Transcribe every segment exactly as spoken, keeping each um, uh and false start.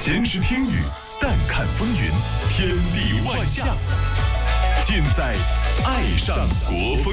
闲时听雨，淡看风云，天地万象，尽在爱上国风。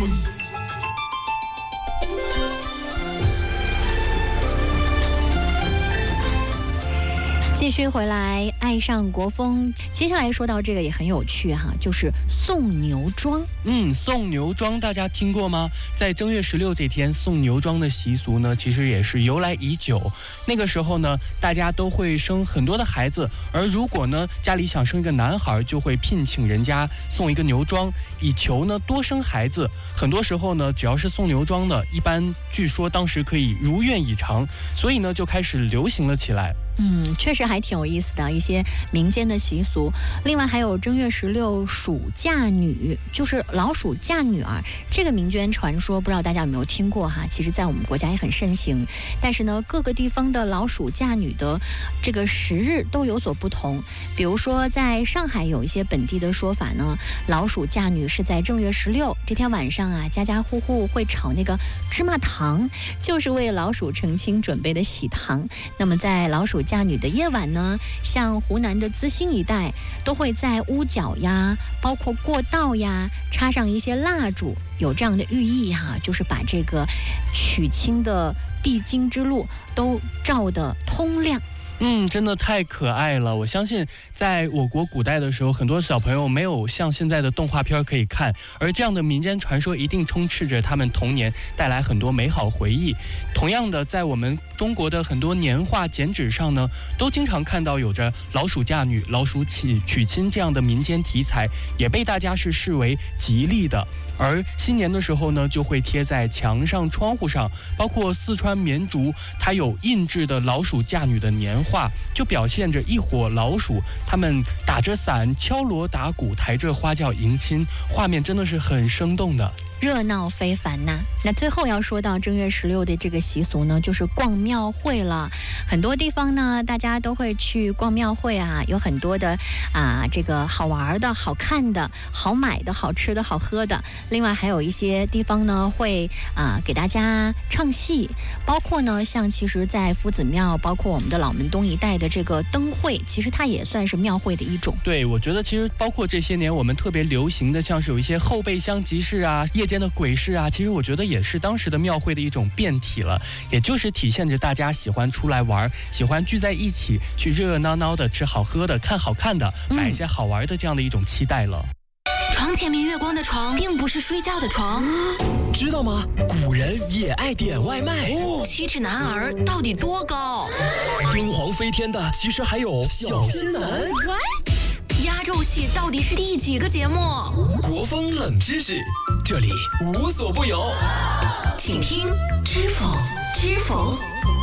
继续回来，爱上国风。接下来说到这个也很有趣哈，就是送牛庄。 嗯，送牛庄大家听过吗？在正月十六这天，送牛庄的习俗呢，其实也是由来已久。那个时候呢，大家都会生很多的孩子，而如果呢家里想生一个男孩，就会聘请人家送一个牛庄，以求呢多生孩子。很多时候呢，只要是送牛庄的，一般据说当时可以如愿以偿，所以呢就开始流行了起来。 嗯，确实还挺有意思的一些民间的习俗。另外还有正月十六鼠嫁女，就是老鼠嫁女儿，这个民间传说不知道大家有没有听过哈？其实在我们国家也很盛行，但是呢各个地方的老鼠嫁女的这个时日都有所不同。比如说在上海有一些本地的说法呢，老鼠嫁女是在正月十六这天晚上啊，家家户户会炒那个芝麻糖，就是为老鼠成亲准备的喜糖。那么在老鼠嫁女的夜晚呢，像湖南的资兴一带都会在屋角呀，包括过道呀，插上一些蜡烛，有这样的寓意哈，就是把这个娶亲的必经之路都照得通亮。 嗯，真的太可爱了。我相信在我国古代的时候，很多小朋友没有像现在的动画片可以看，而这样的民间传说一定充斥着他们童年，带来很多美好回忆。同样的，在我们中国的很多年画剪纸上呢，都经常看到有着老鼠嫁女、老鼠娶娶亲这样的民间题材，也被大家是视为吉利的。而新年的时候呢，就会贴在墙上、窗户上，包括四川绵竹，它有印制的老鼠嫁女的年画，就表现着一伙老鼠，他们打着伞、敲锣打鼓、抬着花轿迎亲，画面真的是很生动的。 热闹非凡呐！那最后要说到正月十六的这个习俗呢，就是逛庙会了。很多地方呢，大家都会去逛庙会啊，有很多的啊，这个好玩的、好看的、好买的、好吃的、好喝的。另外还有一些地方呢，会啊给大家唱戏，包括呢，像其实，在夫子庙，包括我们的老门东一带的这个灯会，其实它也算是庙会的一种。 对，我觉得其实包括这些年我们特别流行的，像是有一些后备箱集市啊、夜间的鬼市啊，其实我觉得也是当时的庙会的一种变体了，也就是体现着大家喜欢出来玩，喜欢聚在一起去热热闹闹的吃好喝的、看好看的、买一些好玩的这样的一种期待了。 床前明月光的床并不是睡觉的床， 知道吗？古人也爱点外卖。 七尺男儿到底多高？ 敦煌飞天的其实还有小仙男。 压轴戏到底是第几个节目？ 国风冷知识，这里无所不有， 请听知否知否。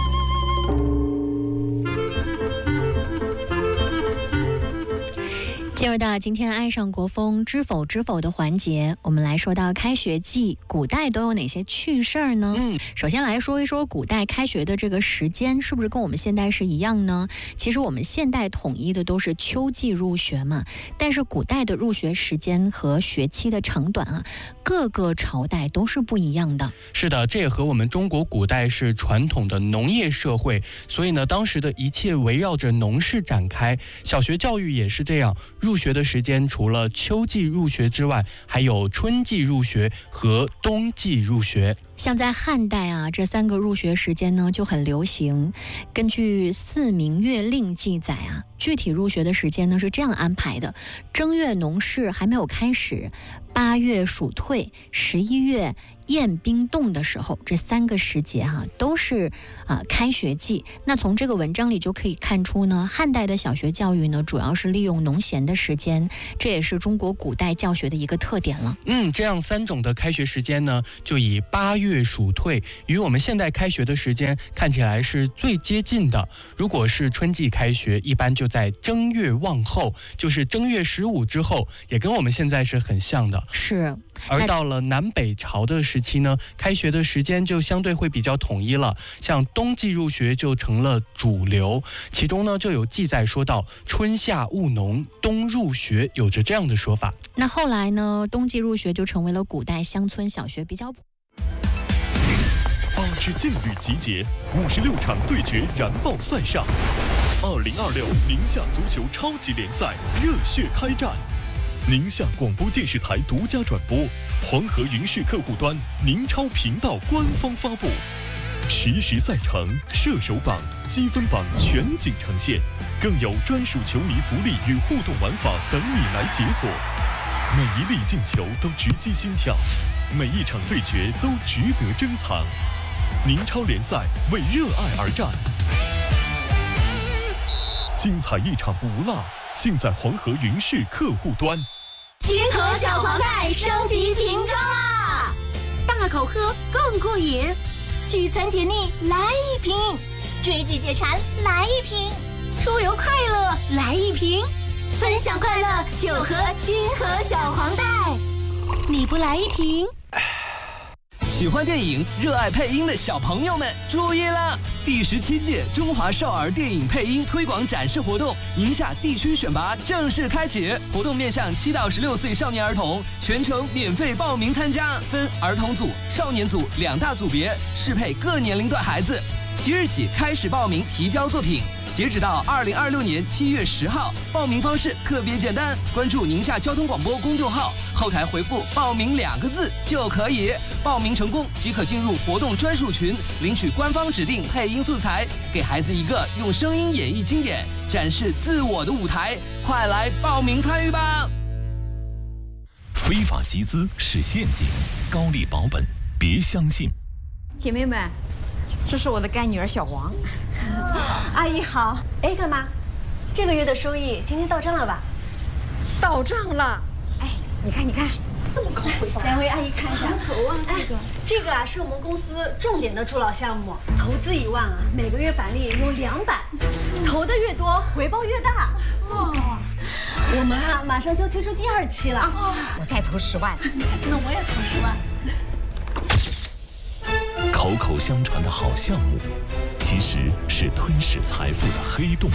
进入到今天爱上国风知否知否的环节，我们来说到开学季，古代都有哪些趣事儿呢？嗯，首先来说一说古代开学的这个时间是不是跟我们现代是一样呢？其实我们现代统一的都是秋季入学嘛，但是古代的入学时间和学期的长短啊，各个朝代都是不一样的。 是的，这也和我们中国古代是传统的农业社会，所以呢，当时的一切围绕着农事展开。小学教育也是这样，入学的时间除了秋季入学之外，还有春季入学和冬季入学。 像在汉代啊，这三个入学时间呢就很流行。根据《四民月令》记载啊，具体入学的时间呢是这样安排的：正月农事还没有开始，八月暑退，十一月宴冰冻的时候，这三个时节哈、啊、都是啊、呃、开学季。那从这个文章里就可以看出呢，汉代的小学教育呢主要是利用农闲的时间，这也是中国古代教学的一个特点了。 嗯，这样三种的开学时间呢，就以八月暑退与我们现在开学的时间看起来是最接近的。如果是春季开学，一般就在正月望后，就是正月十五之后，也跟我们现在是很像的。 是。 而到了南北朝的时期呢，开学的时间就相对会比较统一了，像冬季入学就成了主流，其中呢就有记载说到春夏务农，冬入学，有着这样的说法。 那后来呢，冬季入学就成为了古代乡村小学比较普至劲旅集结，五十六场对决燃爆赛上。二零二六宁夏足球超级联赛热血开战，宁夏广播电视台独家转播，黄河云视客户端、宁超频道官方发布，实时赛程、射手榜、积分榜全景呈现，更有专属球迷福利与互动玩法等你来解锁。每一粒进球都直击心跳，每一场对决都值得珍藏。宁超联赛为热爱而战，精彩一场不落，尽在黄河云视客户端。 金河小黄袋升级瓶装啦！大口喝更过瘾，聚餐解腻来一瓶，追剧解馋来一瓶，出游快乐来一瓶，分享快乐就喝金河小黄袋。你不来一瓶？ 喜欢电影、热爱配音的小朋友们注意了！第十七届中华少儿电影配音推广展示活动宁夏地区选拔正式开启，活动面向七到十六岁少年儿童，全程免费报名参加，分儿童组、少年组两大组别，适配各年龄段孩子。即日起开始报名提交作品，截止到二零二六年七月十号。报名方式特别简单，关注宁夏交通广播公众号，后台回复“报名”两个字就可以。报名成功即可进入活动专属群，领取官方指定配音素材，给孩子一个用声音演绎经典、展示自我的舞台。快来报名参与吧！ 非法集资是陷阱，高利保本别相信。 姐妹们，这是我的干女儿小王。阿姨好。哎，干嘛？这个月的收益今天到账了吧？到账了。哎，你看，你看，这么高回报。两位阿姨看一下。头啊，这个。这个啊是我们公司重点的助老项目，投资一万啊，每个月返利有两百，投的越多，回报越大。这么高啊！我们啊马上就推出第二期了。 我再投十万。 那我也投十万。 口口相传的好项目，其实是吞噬财富的黑洞。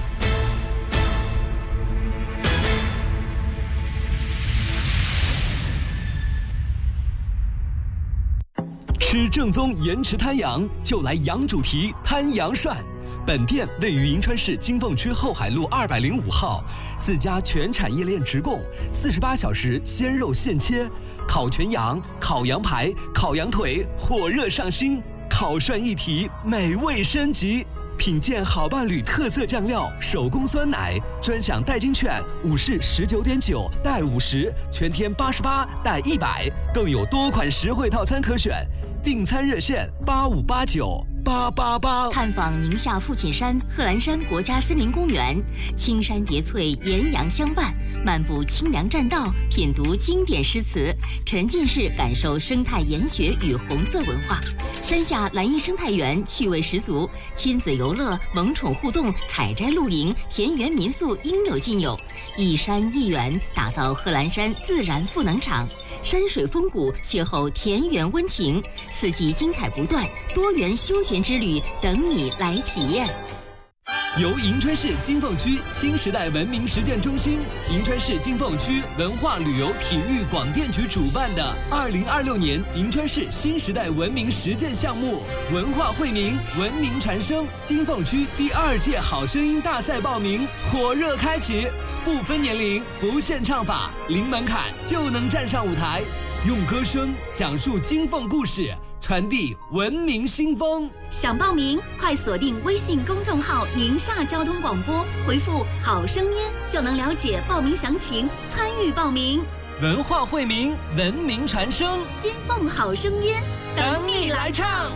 吃正宗盐池滩羊，就来羊主题滩羊涮。本店位于银川市金凤区后海路二百零五号，自家全产业链直供，四十八小时鲜肉现切，烤全羊、烤羊排、烤羊腿，火热上新，烤涮一体，美味升级。品鉴好伴侣特色酱料，手工酸奶，专享代金券，五是十九点九带五十，全天八十八带一百，更有多款实惠套餐可选。订餐热线八五八九八八八。 探访宁夏父亲山贺兰山国家森林公园，青山叠翠，岩阳相伴，漫步清凉栈道，品读经典诗词，沉浸式感受生态研学与红色文化。山下蓝荫生态园趣味十足，亲子游乐、萌宠互动、采摘露营、田园民宿应有尽有。一山一园，打造贺兰山自然赋能场。山水风谷，邂逅田园温情，四季精彩不断，多元休闲之旅等你来体验。 由银川市金凤区新时代文明实践中心、银川市金凤区文化旅游体育广电局主办的二零二六年银川市新时代文明实践项目“文化惠民，文明传声”金凤区第二届好声音大赛报名火热开启，不分年龄，不限唱法，零门槛就能站上舞台，用歌声讲述金凤故事，传递文明新风。 想报名，快锁定微信公众号“宁夏交通广播”，回复“好声音”就能了解报名详情，参与报名。 文化惠民，文明传声， 金凤好声音， 等你来唱。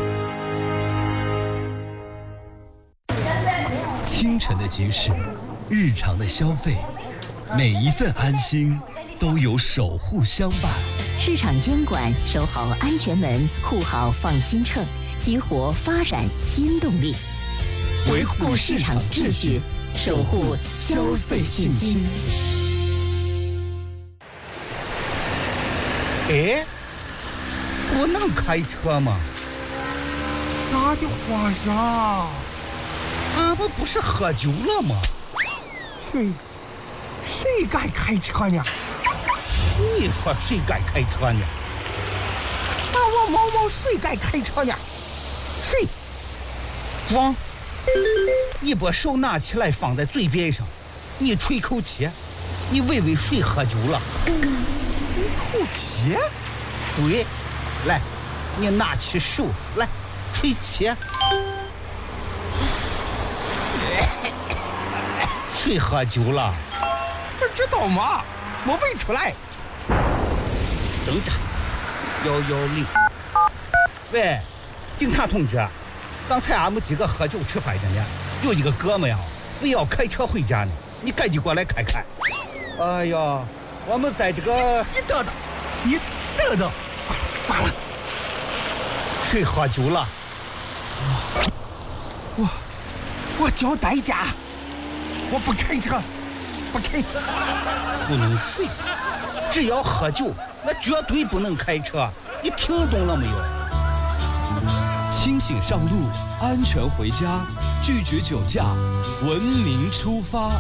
清晨的集市，日常的消费，每一份安心都有守护相伴。 市场监管，守好安全门，护好放心秤，激活发展新动力，维护市场秩序，守护消费信心。 哎，不能开车吗？咋的，皇上？俺不不是喝酒了吗？ 谁谁敢开车呢？ 你说谁敢开车呢？ 那我毛毛谁敢开车呢？ 睡。光，你把手拿起来放在嘴边上，你吹口气，你微微睡喝酒了。 吹口气？ 对，来，你拿起手来吹气。睡喝酒了？ 我知道嘛，我喂出来。 等着，幺幺零。喂，警察同志，刚才俺们几个喝酒吃饭的呢，有一个哥们呀，非要开车回家呢，你赶紧过来看看。哎呀，我们在这个…… 你等等，你等等，挂了，挂了。 谁喝酒了？ 我我交代价，我不开车，不开。 不能睡，只要喝酒，那绝对不能开车。你听懂了没有？ 清醒上路，安全回家，拒绝酒驾，文明出发。